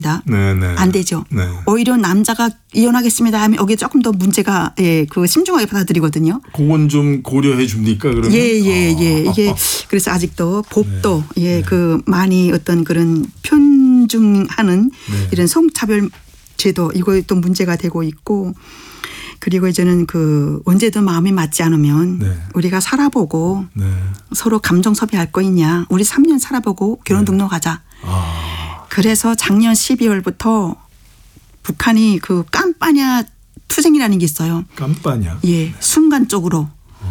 네네. 안 되죠. 네. 오히려 남자가 이혼하겠습니다 하면 여기에 조금 더 문제가 그 심중하게 받아들이거든요. 그건 좀 고려해 줍니까 그러면? 이게 그래서 아직도 법도 그 많이 어떤 그런 편중하는 이런 성차별 제도 이거 또 문제가 되고 있고. 그리고 이제는 그 언제든 마음이 맞지 않으면 우리가 살아보고 서로 감정 섭외할 거 있냐. 우리 3년 살아보고 결혼 등록하자. 그래서 작년 12월부터 북한이 그 깜빠냐 투쟁이라는 게 있어요. 깜빠냐? 예, 순간적으로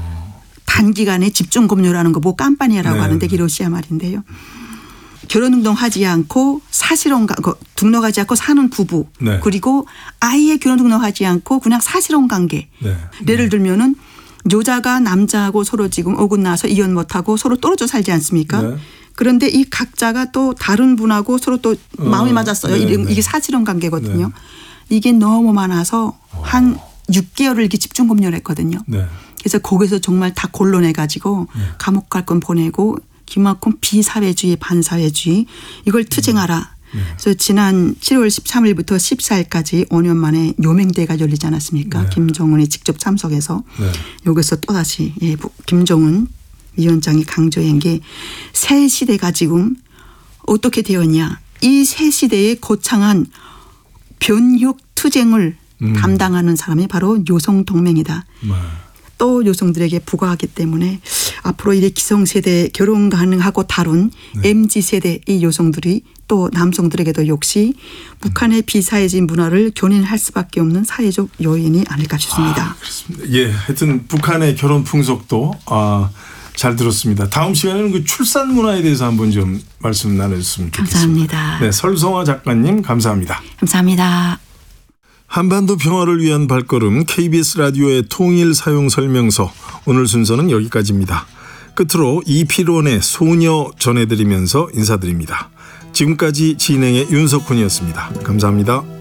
단기간에 집중 검열하는 거 뭐 깜빠냐라고 하는데 그게 러시아 말인데요. 결혼 등록하지 않고 사실혼 등록하지 않고 사는 부부 그리고 아예 결혼 등록하지 않고 그냥 사실혼 관계. 예를 들면은 여자가 남자하고 서로 지금 어긋나서 이혼 못하고 서로 떨어져 살지 않습니까? 그런데 이 각자가 또 다른 분하고 서로 또 마음이 맞았어요. 이게 사실혼 관계거든요. 이게 너무 많아서 한 6개월을 이렇게 집중 검열했거든요. 그래서 거기서 정말 다 골라내 가지고 감옥 갈 건 보내고 그만큼 비사회주의 반사회주의 이걸 투쟁하라. 그래서 지난 7월 13일부터 14일까지 5년 만에 요맹대가 열리지 않았습니까? 김정은이 직접 참석해서 여기서 또다시 김정은 위원장이 강조한 게 새 시대가 지금 어떻게 되었냐. 이 새 시대의 거창한 변혁 투쟁을 담당하는 사람이 바로 여성동맹이다. 또 여성들에게 부과하기 때문에 앞으로 이래 기성세대 결혼 가능하고 다룬 MZ세대 이 여성들이 또 남성들에게도 역시 북한의 비사회주의 문화를 견인할 수밖에 없는 사회적 요인이 아닐까 싶습니다. 그렇습니다. 예, 하여튼 북한의 결혼 풍속도 잘 들었습니다. 다음 시간에는 그 출산 문화에 대해서 한번 좀 말씀 나눠주셨으면 좋겠습니다. 감사합니다. 네, 설성화 작가님 감사합니다. 감사합니다. 한반도 평화를 위한 발걸음 KBS 라디오의 통일 사용 설명서 오늘 순서는 여기까지입니다. 끝으로 이필원의 소녀 전해드리면서 인사드립니다. 지금까지 진행의 윤석훈이었습니다. 감사합니다.